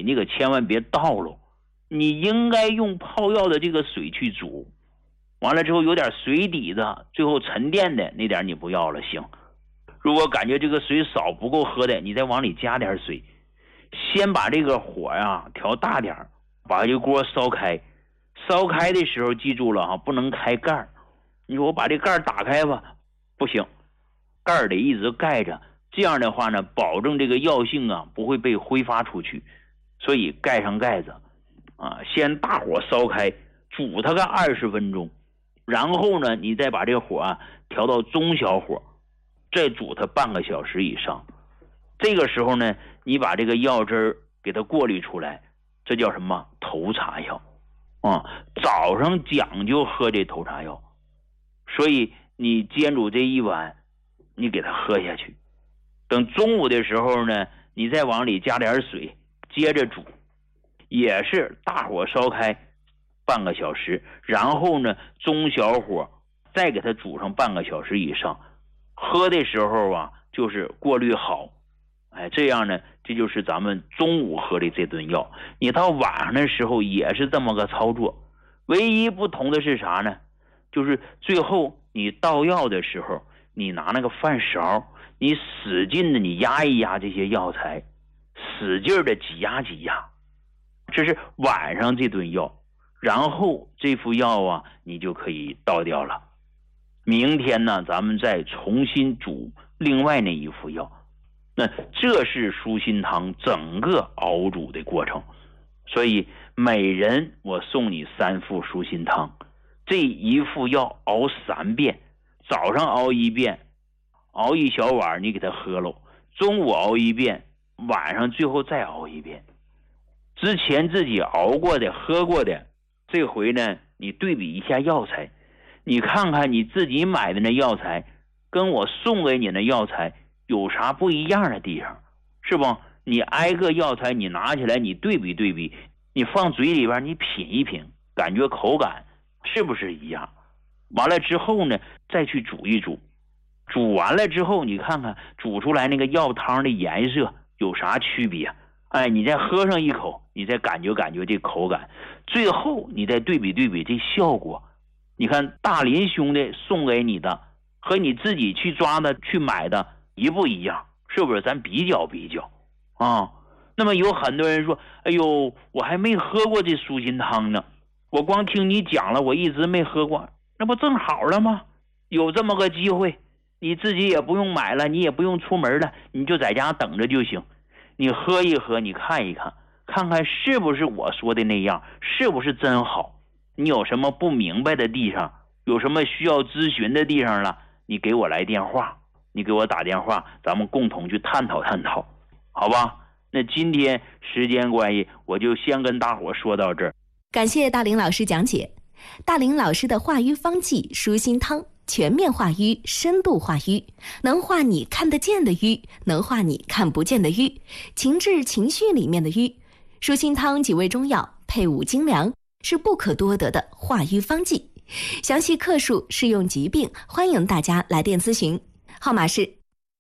水你可千万别倒了，你应该用泡药的这个水去煮，完了之后有点水底子，最后沉淀的那点你不要了行。如果感觉这个水少不够喝的，你再往里加点水，先把这个火调大点，把这锅烧开。烧开的时候记住了不能开盖。你说我把这盖打开吧，不行，盖得一直盖着，这样的话呢，保证这个药性不会被挥发出去。所以盖上盖子先大火烧开，煮它个20分钟，然后呢你再把这个火调到中小火，再煮它半个小时以上。这个时候呢，你把这个药汁给它过滤出来，这叫什么？头茶药早上讲究喝这头茶药，所以你煎煮这一碗，你给它喝下去。等中午的时候呢，你再往里加点水，接着煮，也是大火烧开半个小时，然后呢中小火再给它煮上半个小时以上。喝的时候就是过滤好，这样呢，这就是咱们中午喝的这顿药。你到晚上的时候也是这么个操作，唯一不同的是啥呢？就是最后你倒药的时候，你拿那个饭勺，你使劲的你压一压这些药材，使劲的挤压挤压，这是晚上这顿药。然后这副药你就可以倒掉了。明天呢，咱们再重新煮另外那一副药。那这是舒心汤整个熬煮的过程。所以每人我送你3副舒心汤，这一副药熬3遍，早上熬1遍，熬1小碗你给它喝了，中午熬1遍，晚上最后再熬1遍。之前自己熬过的喝过的，这回呢你对比一下药材，你看看你自己买的那药材跟我送给你的药材有啥不一样的地方，是不？你挨个药材你拿起来你对比对比，你放嘴里边你品一品，感觉口感是不是一样？完了之后呢，再去煮一煮，煮完了之后你看看煮出来那个药汤的颜色有啥区别？你再喝上一口，你再感觉感觉这口感，最后你再对比对比这效果。你看大林兄弟送给你的和你自己去抓的去买的一不一样？是不是？咱比较比较那么有很多人说，哎呦，我还没喝过这舒心汤呢，我光听你讲了，我一直没喝过。那不正好了吗？有这么个机会，你自己也不用买了，你也不用出门了，你就在家等着就行。你喝一喝，你看一看，看看是不是我说的那样，是不是真好。你有什么不明白的地方，有什么需要咨询的地方了，你给我来电话，你给我打电话，咱们共同去探讨探讨，好吧？那今天时间关系，我就先跟大伙说到这儿。 感谢大林老师讲解。大林老师的化瘀方剂舒心汤，全面化瘀，深度化瘀，能化你看得见的瘀，能化你看不见的瘀，情志情绪里面的瘀。舒心汤几味中药配伍精粮，是不可多得的化瘀方剂。详细克数、适用疾病，欢迎大家来电咨询，号码是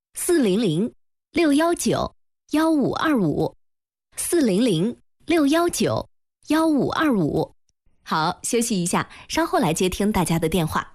400-619-1525 400-619-1525。好，休息一下，稍后来接听大家的电话。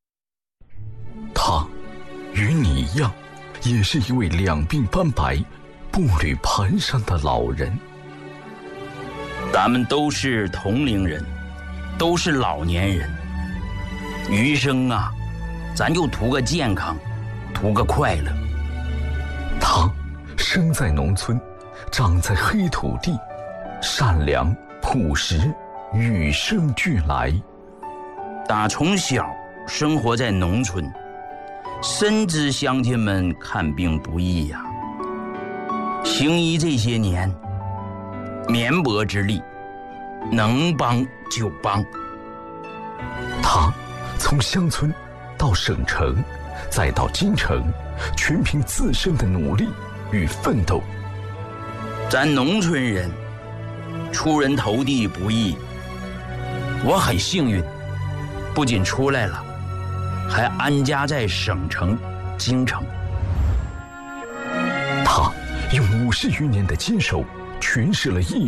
他与你一样，也是一位两鬓斑白、步履蹒跚的老人。 咱们都是同龄人，都是老年人，余生咱就图个健康，图个快乐。 他生在农村，长在黑土地，善良朴实，与生俱来。 打从小生活在农村，深知乡亲们看病不易呀。行医这些年，绵薄之力，能帮就帮。 他从乡村到省城，再到京城，全凭自身的努力与奋斗。 咱农村人出人头地不易，我很幸运，不仅出来了，还安家在省城京城。 他用50余年的坚守，诠释了艺